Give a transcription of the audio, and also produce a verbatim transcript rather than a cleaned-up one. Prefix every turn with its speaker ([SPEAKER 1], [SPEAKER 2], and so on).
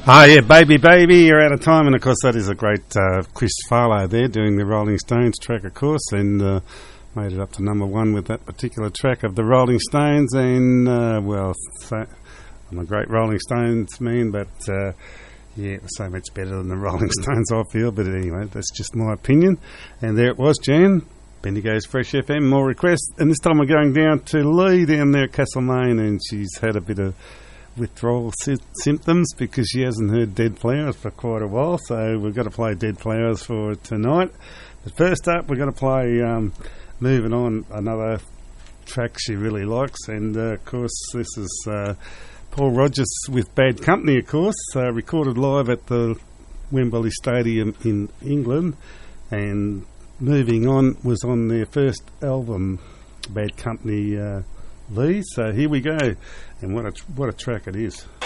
[SPEAKER 1] Oh yeah, Baby Baby, you're out of time. And of course that is a great uh, Chris Farlow there doing the Rolling Stones track, of course, and uh, made it up to number one with that particular track of the Rolling Stones. And uh, well, so, I'm a great Rolling Stones man, but uh, yeah, it was so much better than the Rolling Stones, I feel. But anyway, that's just my opinion. And there it was, Jan. Bendigo's Fresh F M, more requests. And this time we're going down to Lee down there at Castlemaine, and she's had a bit of withdrawal sy- symptoms because she hasn't heard Dead Flowers for quite a while, so we've got to play Dead Flowers for tonight. But first up, we're going to play um, Moving On, another track she really likes, and uh, of course this is uh, Paul Rodgers with Bad Company, of course, uh, recorded live at the Wembley Stadium in England, and Moving On was on their first album, Bad Company uh, Lee. So here we go, and what a tr- what a track it is.